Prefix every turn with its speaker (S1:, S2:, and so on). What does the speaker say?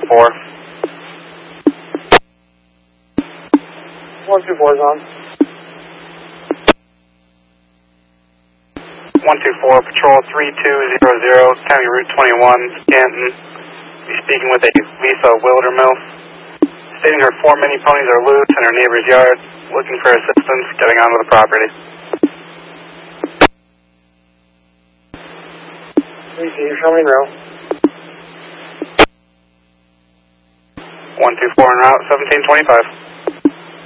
S1: 124.
S2: 124 is on.
S1: 124, Patrol 3200, County Route 21, Stanton. Be speaking with a Lisa Wildermill, stating her 4 mini ponies are loose in her neighbor's yard, looking for assistance getting onto the property.
S2: Receive, show me route.
S1: 124 en route, 1725.